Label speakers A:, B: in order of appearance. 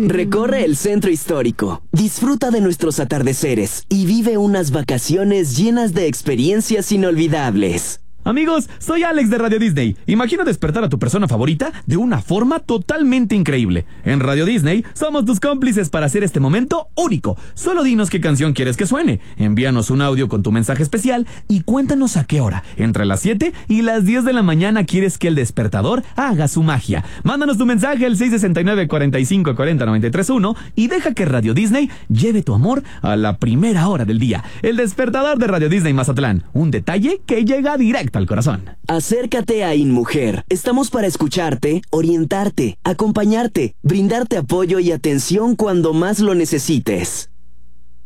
A: Recorre el centro histórico, disfruta de nuestros atardeceres y vive unas vacaciones llenas de experiencias inolvidables.
B: Amigos, soy Alex de Radio Disney. Imagina despertar a tu persona favorita de una forma totalmente increíble. En Radio Disney somos tus cómplices para hacer este momento único. Solo dinos qué canción quieres que suene. Envíanos un audio con tu mensaje especial y cuéntanos a qué hora. Entre las 7 y las 10 de la mañana quieres que el despertador haga su magia. Mándanos tu mensaje al 669-4540-931 y deja que Radio Disney lleve tu amor a la primera hora del día. El despertador de Radio Disney Mazatlán. Un detalle que llega directo al corazón.
A: Acércate a InMujer. Estamos para escucharte, orientarte, acompañarte, brindarte apoyo y atención cuando más lo necesites.